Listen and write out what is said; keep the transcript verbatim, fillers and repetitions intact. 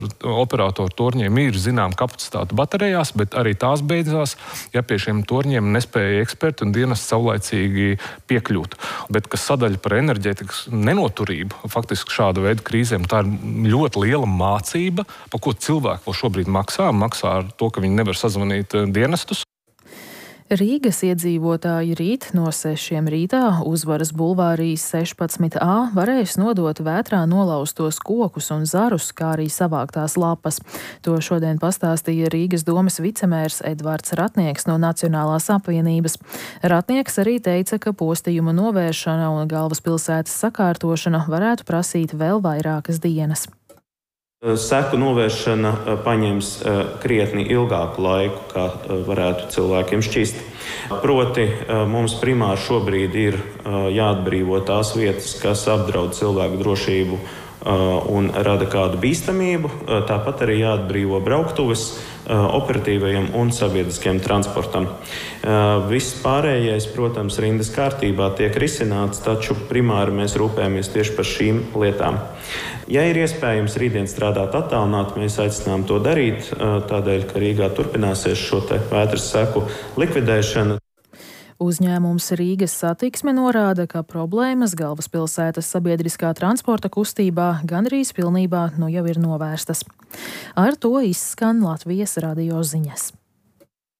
Operatoru torņiem ir zinām kapacitāte baterijās, bet arī tās beidzās, ja pie šiem torņiem nespēja eksperti un dienas saulaicīgi piekļūt. Bet kas sadaļa par enerģētikas nenoturību, faktiski šāda veida krīzēm, tā ir ļoti liela mācība, par ko cilvēki vēl šobrīd maksā. Maksā ar to, ka viņi nevar sazvanīt dienestus. Rīgas iedzīvotāji rīt no sešiem rītā Uzvaras bulvārī sešpadsmit A varēs nodot vētrā nolaustos kokus un zarus, kā arī savāktās lapas. To šodien pastāstīja Rīgas domes vicemērs Edvards Ratnieks no Nacionālās apvienības. Ratnieks arī teica, ka postījumu novēršana un galvaspilsētas sakārtošana varētu prasīt vēl vairākas dienas. Seku novēršana paņems krietni ilgāku laiku, kā varētu cilvēkiem šķist. Proti, mums primāri šobrīd ir jāatbrīvo tās vietas, kas apdraud cilvēku drošību un rada kādu bīstamību. Tāpat arī jāatbrīvo brauktuves operatīvajam un sabiedriskajam transportam. Viss pārējais, protams, rindas kārtībā tiek risināts, taču primāri mēs rūpējamies tieši par šīm lietām. Ja ir iespējams rītdien strādāt attālināt, mēs aicinām to darīt, tādēļ, ka Rīgā turpināsies šo te vētras seku likvidēšana. Uzņēmums Rīgas satiksme norāda, ka problēmas galvaspilsētas sabiedriskā transporta kustībā gandrīz pilnībā nu jau ir novērstas. Ar to izskan Latvijas radio ziņas.